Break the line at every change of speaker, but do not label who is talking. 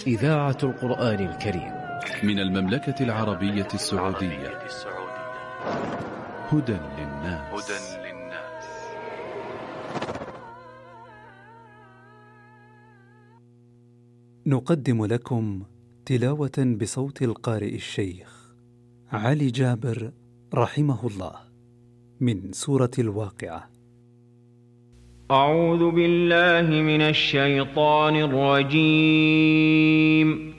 إذاعة القرآن الكريم
من المملكة العربية السعودية. هدى للناس.
نقدم لكم تلاوة بصوت القارئ الشيخ علي جابر رحمه الله من سورة الواقعة.
أعوذ بالله من الشيطان الرجيم.